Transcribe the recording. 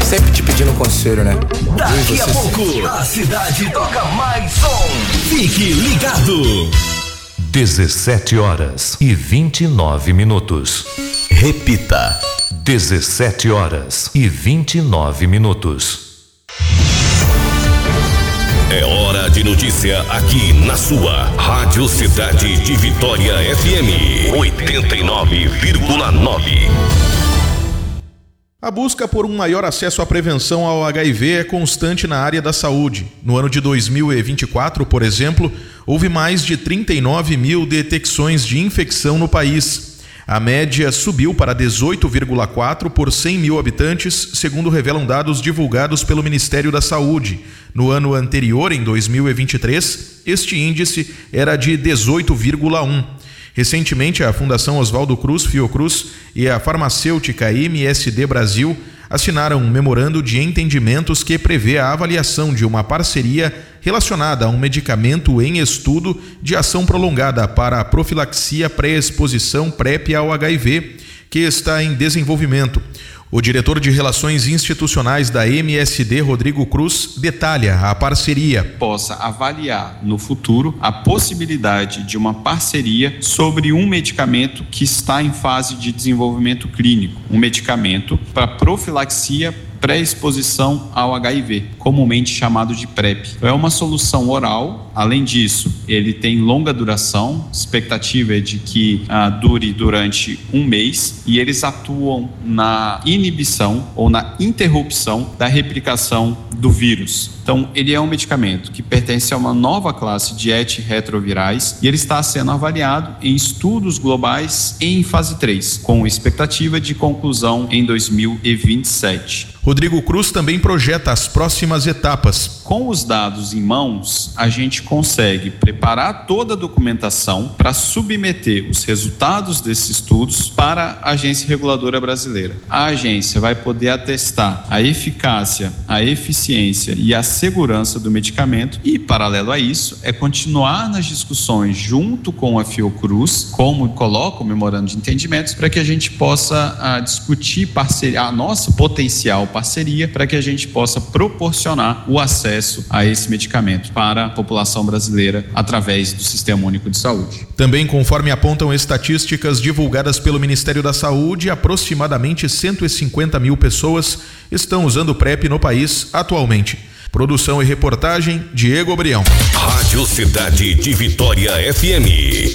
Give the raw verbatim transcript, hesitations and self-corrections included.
Sempre te pedindo conselho, né? Daqui a pouco, a cidade toca mais som. Fique ligado. dezessete horas e vinte e nove minutos. Repita. dezessete horas e vinte e nove minutos. É hora de notícia aqui na sua Rádio Cidade de Vitória F M oitenta e nove vírgula nove. A busca por um maior acesso à prevenção ao H I V é constante na área da saúde. No ano de dois mil e vinte e quatro, por exemplo, houve mais de trinta e nove mil detecções de infecção no país. A média subiu para dezoito vírgula quatro por cem mil habitantes, segundo revelam dados divulgados pelo Ministério da Saúde. No ano anterior, em dois mil e vinte e três, este índice era de dezoito vírgula um. Recentemente, a Fundação Oswaldo Cruz Fiocruz e a farmacêutica M S D Brasil assinaram um memorando de entendimentos que prevê a avaliação de uma parceria relacionada a um medicamento em estudo de ação prolongada para a profilaxia pré-exposição PrEP ao H I V, que está em desenvolvimento. O diretor de Relações Institucionais da M S D, Rodrigo Cruz, detalha a parceria. Possa avaliar no futuro a possibilidade de uma parceria sobre um medicamento que está em fase de desenvolvimento clínico, um medicamento para profilaxia pré-exposição ao H I V, comumente chamado de PrEP. É uma solução oral. Além disso, ele tem longa duração, expectativa é de que ah, dure durante um mês, e eles atuam na inibição ou na interrupção da replicação do vírus. Então, ele é um medicamento que pertence a uma nova classe de antirretrovirais e ele está sendo avaliado em estudos globais em fase três, com expectativa de conclusão em dois mil e vinte e sete. Rodrigo Cruz também projeta as próximas etapas. Com os dados em mãos, a gente consegue preparar toda a documentação para submeter os resultados desses estudos para a Agência Reguladora Brasileira. A agência vai poder atestar a eficácia, a eficiência e a segurança do medicamento e, paralelo a isso, é continuar nas discussões junto com a Fiocruz, como coloca o memorando de entendimentos, para que a gente possa a, discutir parceria, a nossa potencial parceria, para que a gente possa proporcionar o acesso a esse medicamento para a população brasileira através do Sistema Único de Saúde. Também, conforme apontam estatísticas divulgadas pelo Ministério da Saúde, aproximadamente cento e cinquenta mil pessoas estão usando PrEP no país atualmente. Produção e reportagem, Diego Brião. Rádio Cidade de Vitória F M.